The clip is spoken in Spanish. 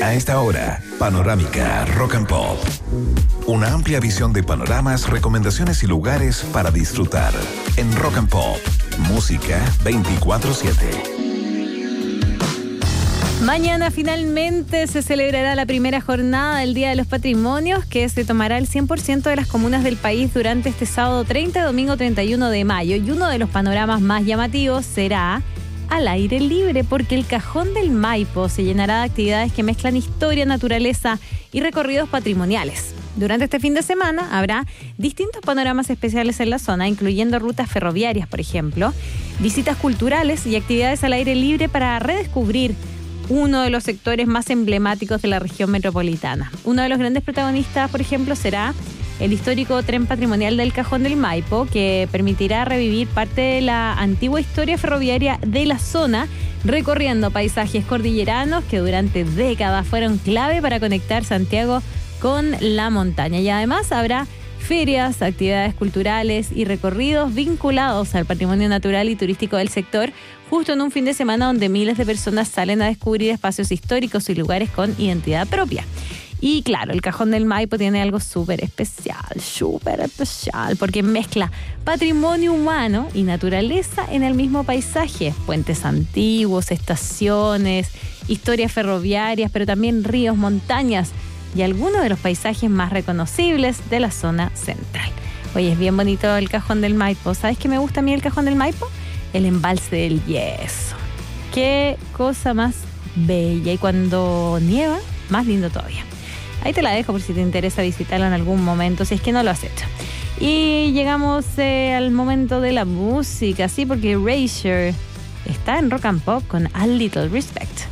A esta hora, Panorámica Rock and Pop. Una amplia visión de panoramas, recomendaciones y lugares para disfrutar. En Rock and Pop, música 24/7. Mañana finalmente se celebrará la primera jornada del Día de los Patrimonios, que se tomará el 100% de las comunas del país durante este sábado 30 y domingo 31 de mayo. Y uno de los panoramas más llamativos será al aire libre, porque el Cajón del Maipo se llenará de actividades que mezclan historia, naturaleza y recorridos patrimoniales. Durante este fin de semana habrá distintos panoramas especiales en la zona, incluyendo rutas ferroviarias, por ejemplo, visitas culturales y actividades al aire libre para redescubrir uno de los sectores más emblemáticos de la región metropolitana. Uno de los grandes protagonistas, por ejemplo, será el histórico tren patrimonial del Cajón del Maipo, que permitirá revivir parte de la antigua historia ferroviaria de la zona, recorriendo paisajes cordilleranos que durante décadas fueron clave para conectar Santiago con la montaña. Y además habrá ferias, actividades culturales y recorridos vinculados al patrimonio natural y turístico del sector, justo en un fin de semana donde miles de personas salen a descubrir espacios históricos y lugares con identidad propia. Y claro, el Cajón del Maipo tiene algo súper especial, porque mezcla patrimonio humano y naturaleza en el mismo paisaje. Puentes antiguos, estaciones, historias ferroviarias, pero también ríos, montañas y algunos de los paisajes más reconocibles de la zona central. Oye, es bien bonito el Cajón del Maipo. ¿Sabes qué me gusta a mí el Cajón del Maipo? El embalse del yeso. Qué cosa más bella. Y cuando nieva, más lindo todavía. Ahí te la dejo por si te interesa visitarlo en algún momento, si es que no lo has hecho. Y llegamos al momento de la música, sí, porque Erasure está en Rock and Pop con A Little Respect.